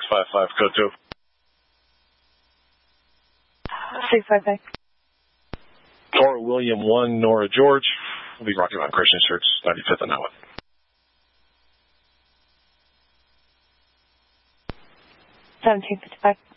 655, code 2. 655. Cora William 1, Nora George. We'll be Rocky Mountain Christian Church, 95th on that one. 1755.